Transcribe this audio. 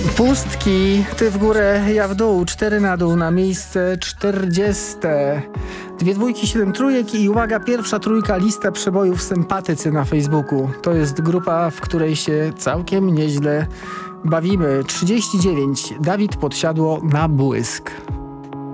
Pustki, ty w górę, ja w dół, 4 na dół na miejsce 40. 2 dwójki, 7 trójek i uwaga, pierwsza trójka, lista przebojów Sympatycy na Facebooku. To jest grupa, w której się całkiem nieźle bawimy. 39, Dawid Podsiadło na błysk.